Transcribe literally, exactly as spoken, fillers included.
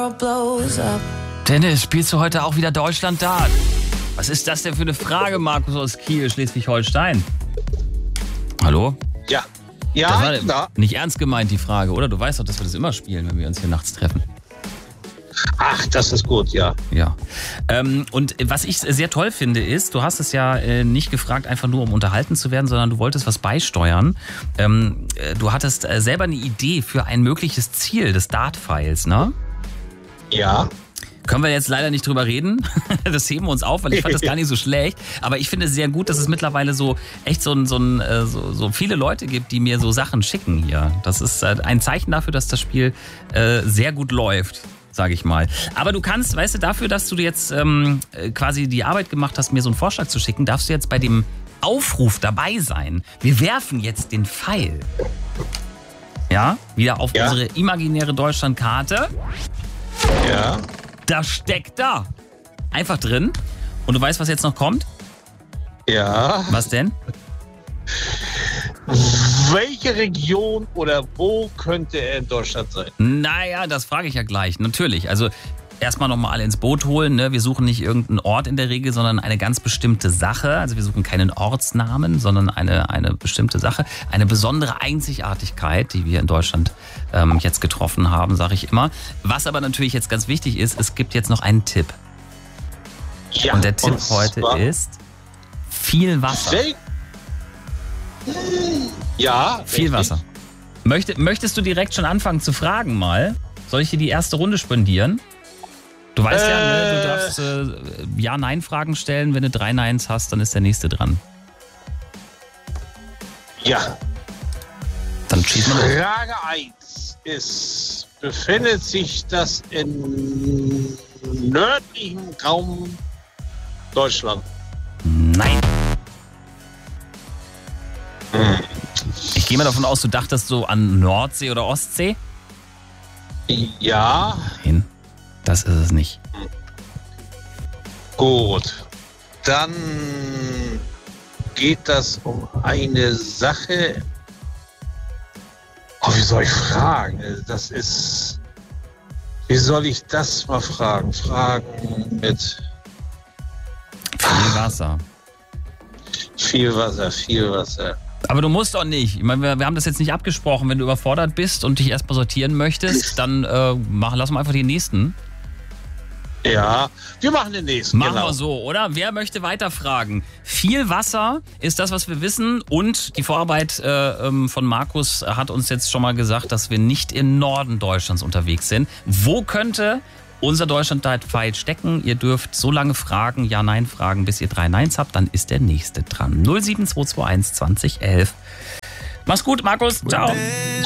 world blows up. Dennis, spielst du heute auch wieder Deutschland-Dart? Was ist das denn für eine Frage, Markus aus Kiel, Schleswig-Holstein? Hallo? Ja. Das Ja, war klar. nicht ernst gemeint, die Frage, oder? Du weißt doch, dass wir das immer spielen, wenn wir uns hier nachts treffen. Ach, das ist gut, ja. Ja. Ähm, und was ich sehr toll finde, ist, du hast es ja äh, nicht gefragt, einfach nur um unterhalten zu werden, sondern du wolltest was beisteuern. Ähm, äh, du hattest äh, selber eine Idee für ein mögliches Ziel des Dart-Files, ne? Ja. Können wir jetzt leider nicht drüber reden. Das heben wir uns auf, weil ich fand das gar nicht so schlecht. Aber ich finde es sehr gut, dass es mittlerweile so echt so, ein, so, ein, so, so viele Leute gibt, die mir so Sachen schicken hier. Das ist ein Zeichen dafür, dass das Spiel äh, sehr gut läuft, sage ich mal. Aber du kannst, weißt du, dafür, dass du jetzt ähm, quasi die Arbeit gemacht hast, mir so einen Vorschlag zu schicken, darfst du jetzt bei dem Aufruf dabei sein. Wir werfen jetzt den Pfeil. Ja, wieder auf Ja. unsere imaginäre Deutschlandkarte. Ja. Da steckt da. Einfach drin. Und du weißt, was jetzt noch kommt? Ja. Was denn? Welche Region oder wo könnte er in Deutschland sein? Naja, das frage ich ja gleich. Natürlich. Also erstmal nochmal alle ins Boot holen. Ne? Wir suchen nicht irgendeinen Ort in der Regel, sondern eine ganz bestimmte Sache. Also wir suchen keinen Ortsnamen, sondern eine, eine bestimmte Sache. Eine besondere Einzigartigkeit, die wir in Deutschland ähm, jetzt getroffen haben, sage ich immer. Was aber natürlich jetzt ganz wichtig ist, es gibt jetzt noch einen Tipp. Ja. Und der Tipp und heute zwar- ist viel Wasser. Wel- Ja. Viel richtig. Wasser. Möchte, möchtest du direkt schon anfangen zu fragen mal? Soll ich dir die erste Runde spendieren? Du weißt ja, ne, du Äh. darfst äh, Ja-Nein-Fragen stellen. Wenn du drei Neins hast, dann ist der nächste dran. Ja. Dann schieß mal los. Frage eins ist, befindet sich das im nördlichen Raum Deutschland? Nein. Ich gehe mal davon aus, du dachtest so an Nordsee oder Ostsee? Ja. Nein, das ist es nicht. Gut. Dann geht das um eine Sache. Oh, wie soll ich fragen? Das ist. Wie soll ich das mal fragen? Fragen mit Viel Wasser. viel Wasser, viel Wasser. Aber du musst doch nicht. Ich meine, wir, wir haben das jetzt nicht abgesprochen. Wenn du überfordert bist und dich erstmal sortieren möchtest, dann äh, mach, lass mal einfach den nächsten. Ja, wir machen den nächsten. Machen genau. wir so, oder? Wer möchte weiterfragen? Viel Wasser ist das, was wir wissen. Und die Vorarbeit äh, ähm, von Markus hat uns jetzt schon mal gesagt, dass wir nicht im Norden Deutschlands unterwegs sind. Wo könnte unser Deutschland-Pfeil stecken? Ihr dürft so lange fragen, Ja-Nein fragen, bis ihr drei Neins habt. Dann ist der nächste dran. null sieben zwei zwei eins zwanzig elf. Mach's gut, Markus. Ciao.